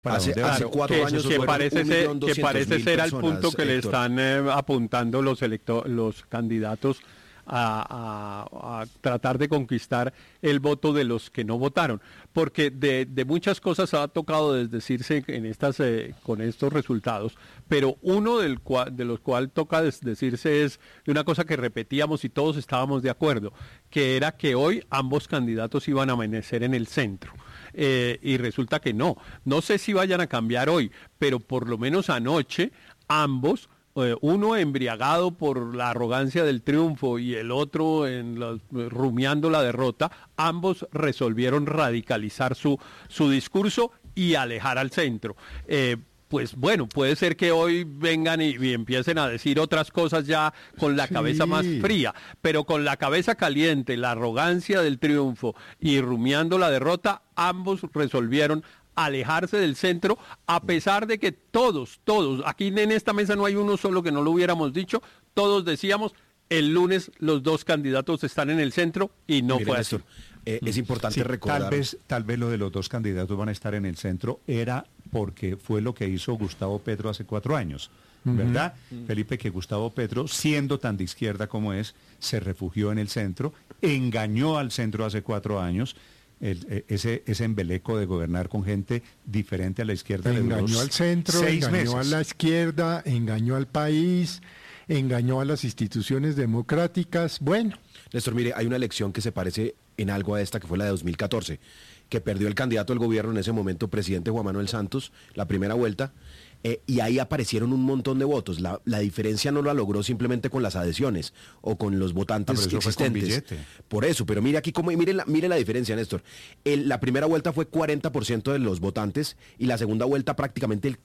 ¿Para Hace dónde va? 4 años Que parece ser, que parece ser al punto que le Héctor. están apuntando los candidatos a tratar de conquistar el voto de los que no votaron, porque de muchas cosas ha tocado desdecirse en con estos resultados, pero uno de los cuales toca desdecirse es de una cosa que repetíamos y todos estábamos de acuerdo, que era que hoy ambos candidatos iban a amanecer en el centro. Y resulta que no sé si vayan a cambiar hoy, pero por lo menos anoche ambos, uno embriagado por la arrogancia del triunfo y el otro rumiando la derrota, ambos resolvieron radicalizar su discurso y alejar al centro. Pues bueno, puede ser que hoy vengan y empiecen a decir otras cosas ya con la cabeza más fría, pero con la cabeza caliente, la arrogancia del triunfo y rumiando la derrota, ambos resolvieron alejarse del centro, a pesar de que todos, aquí en esta mesa no hay uno solo que no lo hubiéramos dicho, todos decíamos, el lunes los dos candidatos están en el centro y no fue así. Es importante recordar. Tal vez lo de los dos candidatos van a estar en el centro era porque fue lo que hizo Gustavo Petro hace 4 años, ¿verdad? Felipe, que Gustavo Petro, siendo tan de izquierda como es, se refugió en el centro, engañó al centro hace 4 años, ese embeleco de gobernar con gente diferente a la izquierda. Engañó al centro, engañó a la izquierda, engañó al país, engañó a las instituciones democráticas. Bueno. Néstor, mire, hay una elección que se parece en algo a esta, que fue la de 2014, que perdió el candidato del gobierno en ese momento, presidente Juan Manuel Santos, la primera vuelta, y ahí aparecieron un montón de votos. La diferencia no la logró simplemente con las adhesiones o con los votantes existentes. Por eso, pero mire aquí mire la diferencia, Néstor. La primera vuelta fue 40% de los votantes y la segunda vuelta prácticamente el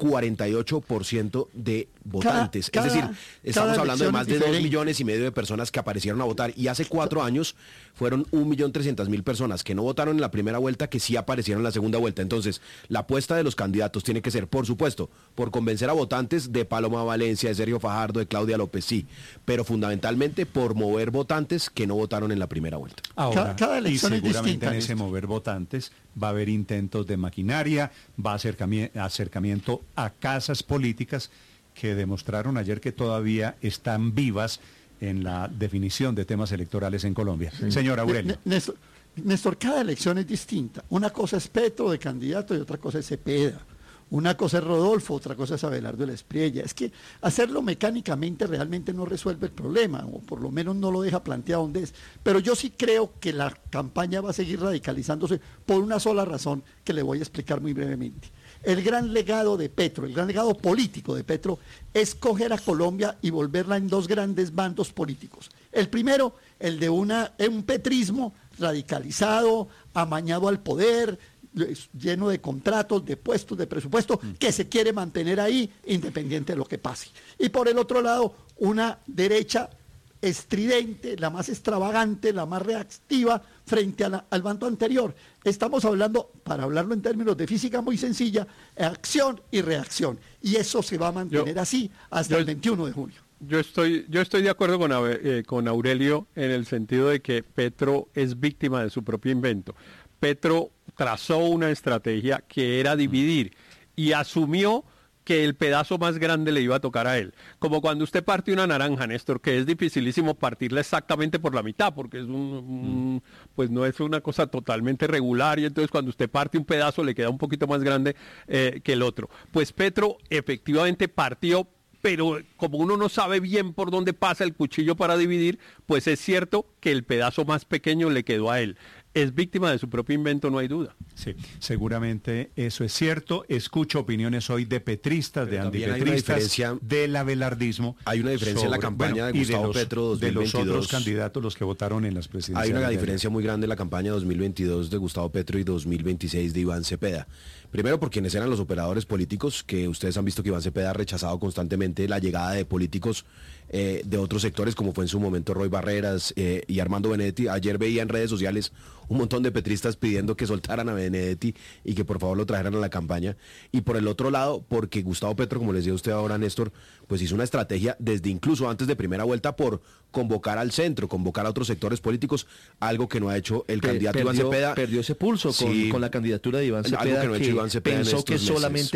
48% de votantes. Es decir, estamos hablando de más de 2,5 millones de personas que aparecieron a votar, y hace 4 años fueron 1.300.000 personas que no votaron en la primera vuelta, que sí aparecieron en la segunda vuelta. Entonces, la apuesta de los candidatos tiene que ser, por supuesto, por convencer a votantes de Paloma Valencia, de Sergio Fajardo, de Claudia López, sí, pero fundamentalmente por mover votantes que no votaron en la primera vuelta. Ahora, cada elección y es seguramente distinta, en ese mover votantes va a haber intentos de maquinaria, va a acercamiento a casas políticas que demostraron ayer que todavía están vivas en la definición de temas electorales en Colombia. Sí. Señor Aurelio. Néstor, cada elección es distinta. Una cosa es Petro de candidato y otra cosa es Cepeda. Una cosa es Rodolfo, otra cosa es Abelardo de la Espriella. Es que hacerlo mecánicamente realmente no resuelve el problema, o por lo menos no lo deja planteado donde es. Pero yo sí creo que la campaña va a seguir radicalizándose por una sola razón que le voy a explicar muy brevemente. El gran legado de Petro, el gran legado político de Petro, es coger a Colombia y volverla en 2 grandes bandos políticos. El primero, el de un petrismo radicalizado, amañado al poder, lleno de contratos, de puestos, de presupuesto, que se quiere mantener ahí independiente de lo que pase. Y por el otro lado, una derecha estridente, la más extravagante, la más reactiva frente al bando anterior. Estamos hablando, para hablarlo en términos de física muy sencilla, acción y reacción. Y eso se va a mantener así hasta el 21 de junio. Yo estoy de acuerdo con Aurelio en el sentido de que Petro es víctima de su propio invento. Petro trazó una estrategia que era dividir y asumió que el pedazo más grande le iba a tocar a él. Como cuando usted parte una naranja, Néstor, que es dificilísimo partirla exactamente por la mitad, porque es pues no es una cosa totalmente regular, y entonces cuando usted parte un pedazo le queda un poquito más grande que el otro. Pues Petro efectivamente partió, pero como uno no sabe bien por dónde pasa el cuchillo para dividir, pues es cierto que el pedazo más pequeño le quedó a él. Es víctima de su propio invento, no hay duda. Sí, seguramente eso es cierto. Escucho opiniones hoy de petristas, de antipetristas, del abelardismo. Hay una diferencia en la campaña de Gustavo Petro 2022. De los otros candidatos, los que votaron en las presidenciales. Hay una diferencia muy grande en la campaña 2022 de Gustavo Petro y 2026 de Iván Cepeda. Primero, por quienes eran los operadores políticos, que ustedes han visto que Iván Cepeda ha rechazado constantemente la llegada de políticos de otros sectores, como fue en su momento Roy Barreras y Armando Benedetti. Ayer veía en redes sociales un montón de petristas pidiendo que soltaran a Benedetti y que por favor lo trajeran a la campaña. Y por el otro lado, porque Gustavo Petro, como les decía usted ahora, Néstor, pues hizo una estrategia desde incluso antes de primera vuelta por convocar al centro, convocar a otros sectores políticos, algo que no ha hecho el candidato Iván Cepeda. Perdió ese pulso con la candidatura de Iván Cepeda, algo que no ha hecho Iván Cepeda pensó en que estos meses. solamente